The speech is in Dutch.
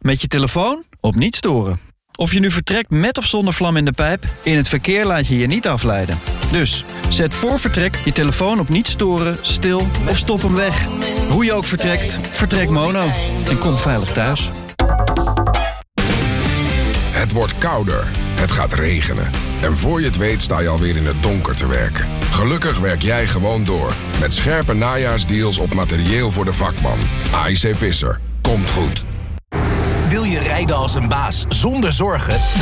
Met je telefoon op niet storen. Of je nu vertrekt met of zonder vlam in de pijp, in het verkeer laat je je niet afleiden. Dus, zet voor vertrek je telefoon op niet storen, stil of stop hem weg. Hoe je ook vertrekt, vertrek mono. En kom veilig thuis. Het wordt kouder. Het gaat regenen. En voor je het weet sta je alweer in het donker te werken. Gelukkig werk jij gewoon door. Met scherpe najaarsdeals op materieel voor de vakman. AIC Visser. Komt goed. Wil je rijden als een baas zonder zorgen?